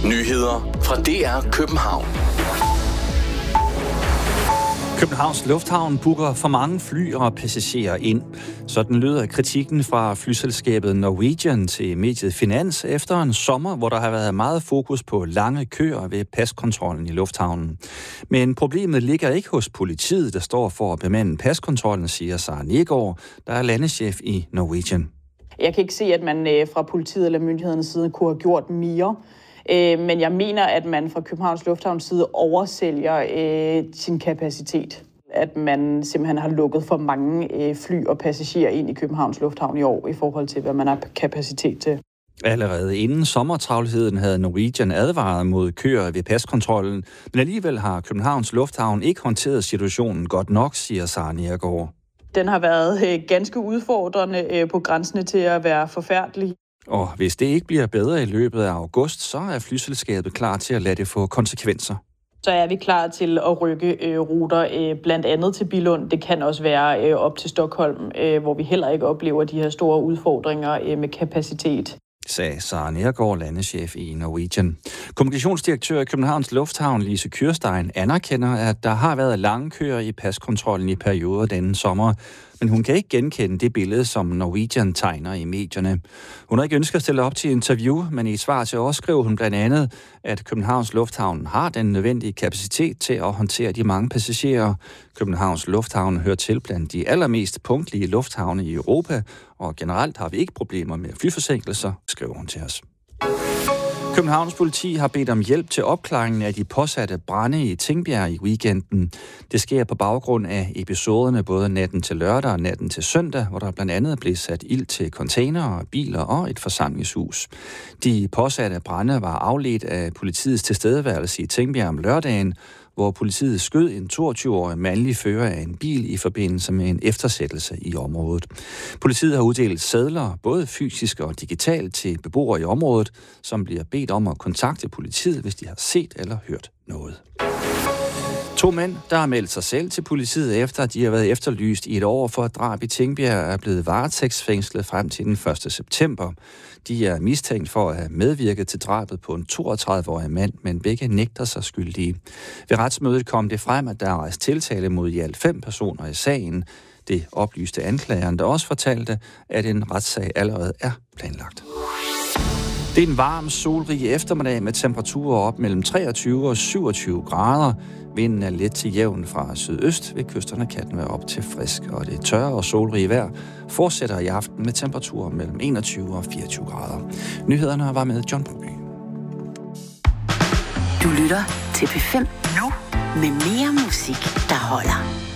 Nyheder fra DR København. Københavns Lufthavn booker for mange fly og passagerer ind. Sådan lyder kritikken fra flyselskabet Norwegian til mediet Finans efter en sommer, hvor der har været meget fokus på lange køer ved paskontrollen i lufthavnen. Men problemet ligger ikke hos politiet, der står for at bemande paskontrollen, siger Sara Neergaard, der er landeschef i Norwegian. Jeg kan ikke se, at man fra politiet eller myndighedernes side kunne have gjort mere. Men jeg mener, at man fra Københavns Lufthavns side oversælger sin kapacitet. At man simpelthen har lukket for mange fly og passagerer ind i Københavns Lufthavn i år, i forhold til, hvad man har kapacitet til. Allerede inden sommertravlheden havde Norwegian advaret mod køer ved paskontrollen, men alligevel har Københavns Lufthavn ikke håndteret situationen godt nok, siger Sara Neergaard. Den har været ganske udfordrende på grænsene til at være forfærdelig. Og hvis det ikke bliver bedre i løbet af august, så er flyselskabet klar til at lade det få konsekvenser. Så er vi klar til at rykke ruter blandt andet til Billund. Det kan også være op til Stockholm, hvor vi heller ikke oplever de her store udfordringer med kapacitet, sagde Sara Neergaard, landeschef i Norwegian. Kommunikationsdirektør i Københavns Lufthavn, Lise Kyrstein, anerkender, at der har været lange køer i paskontrollen i perioder denne sommer, men hun kan ikke genkende det billede, som Norwegian tegner i medierne. Hun har ikke ønsket at stille op til interview, men i et svar til os skrev hun blandt andet, at Københavns Lufthavn har den nødvendige kapacitet til at håndtere de mange passagerer. Københavns Lufthavn hører til blandt de allermest punktlige lufthavne i Europa, og generelt har vi ikke problemer med flyforsinkelser, skrev hun til os. Københavns politi har bedt om hjælp til opklaringen af de påsatte brande i Tingbjerg i weekenden. Det sker på baggrund af episoderne både natten til lørdag og natten til søndag, hvor der blandt andet blev sat ild til containere, biler og et forsamlingshus. De påsatte brande var afledt af politiets tilstedeværelse i Tingbjerg om lørdagen, hvor politiet skød en 22-årig mandlig fører af en bil i forbindelse med en eftersættelse i området. Politiet har uddelt sedler, både fysisk og digitalt, til beboere i området, som bliver bedt om at kontakte politiet, hvis de har set eller hørt noget. 2 mænd, der har meldt sig selv til politiet efter, at de har været efterlyst i et år for et drab i Tingbjerg, er blevet varetægtsfængslet frem til den 1. september. De er mistænkt for at have medvirket til drabet på en 32-årig mand, men begge nægter sig skyldige. Ved retsmødet kom det frem, at der er rejst tiltale mod i alt 5 personer i sagen. Det oplyste anklageren, der også fortalte, at en retssag allerede er planlagt. Det er en varm, solrig eftermiddag med temperaturer op mellem 23 og 27 grader. Vinden er let til jævn fra sydøst. Ved kysterne kan den være op til frisk, og det tørre og solrige vejr fortsætter i aften med temperaturer mellem 21 og 24 grader. Nyhederne var med John Broby. Du lytter til P5 nu med mere musik, der holder.